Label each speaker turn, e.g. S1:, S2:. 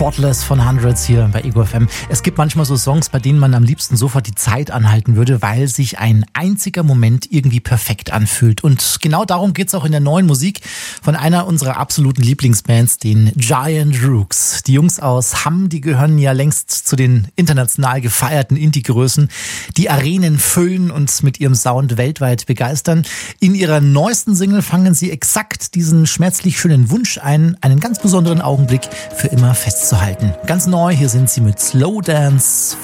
S1: Spotless von Hundreds hier bei Ego FM. Es gibt manchmal so Songs, bei denen man am liebsten sofort die Zeit anhalten würde, weil sich ein einziger Moment irgendwie perfekt anfühlt. Und genau darum geht's auch in der neuen Musik von einer unserer absoluten Lieblingsbands, den Giant Rooks. Die Jungs aus Hamm, die gehören ja längst zu den international gefeierten Indie-Größen, die Arenen füllen und mit ihrem Sound weltweit begeistern. In ihrer neuesten Single fangen sie exakt diesen schmerzlich schönen Wunsch ein, einen ganz besonderen Augenblick für immer festzuhalten. Ganz neu, hier sind sie mit Slow Dance.